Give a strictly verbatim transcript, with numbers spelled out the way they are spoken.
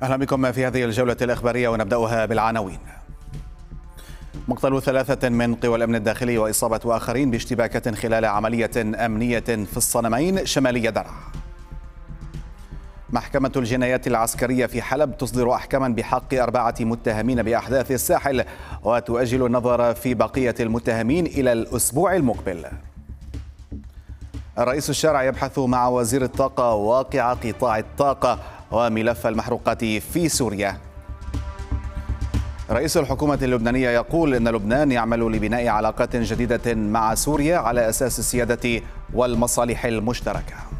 أهلا بكم في هذه الجولة الإخبارية ونبدأها بالعناوين. مقتل ثلاثة من قوى الأمن الداخلي وإصابة آخرين باشتباكات خلال عملية أمنية في الصنمين شمالي درعا. محكمة الجنايات العسكرية في حلب تصدر أحكاما بحق أربعة متهمين بأحداث الساحل وتؤجل النظر في بقية المتهمين إلى الأسبوع المقبل. الرئيس الشارع يبحث مع وزير الطاقة واقع قطاع الطاقة وملف المحروقات في سوريا. رئيس الحكومة اللبنانية يقول إن لبنان يعمل لبناء علاقات جديدة مع سوريا على أساس السيادة والمصالح المشتركة.